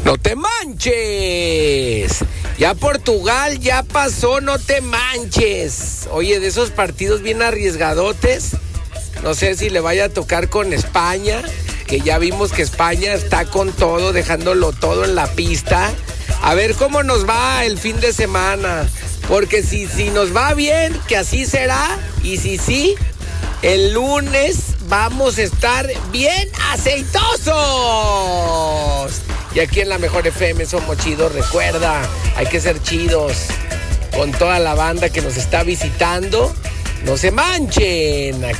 No te manches. Ya Portugal ya pasó, no te manches. Oye, de esos partidos bien arriesgadotes. No sé si le vaya a tocar con España, que ya vimos que España está con todo, dejándolo todo en la pista. A ver cómo nos va el fin de semana. Porque si nos va bien, que así será. Y si sí, el lunes vamos a estar bien aceitosos. Y aquí en la Mejor FM somos chidos. Recuerda, hay que ser chidos con toda la banda que nos está visitando. No se manchen. Aquí